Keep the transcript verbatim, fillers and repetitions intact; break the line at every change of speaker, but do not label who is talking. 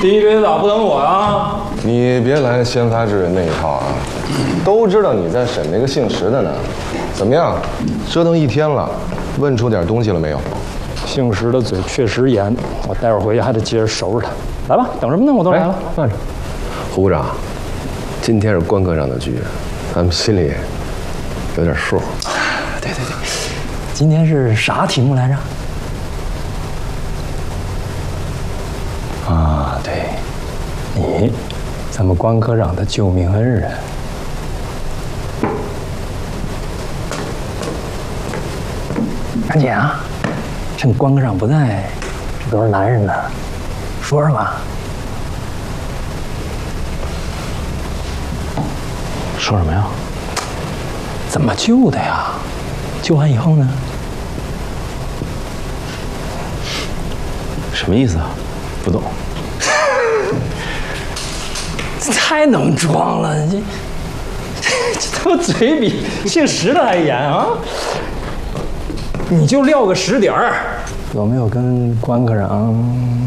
第一杯咋不等我呀？
你别来先发制人那一套啊！都知道你在审那个姓石的呢。怎么样？折腾一天了，问出点东西了没有？
姓石的嘴确实严，我待会儿回去还得接着收拾他。来吧，等什么呢？我都来了。
慢着，胡部长，今天是官科上的局，咱们心里有点数。
对对对，今天是啥题目来着？啊，对，你，咱们关科长的救命恩人。赶紧啊，趁关科长不在，这都是男人呢，说什么？
说什么呀？
怎么救的呀？救完以后呢？
什么意思啊？不懂。
太能装了，这这他妈嘴比姓石的还严啊！你就撂个实点儿，有没有跟关科长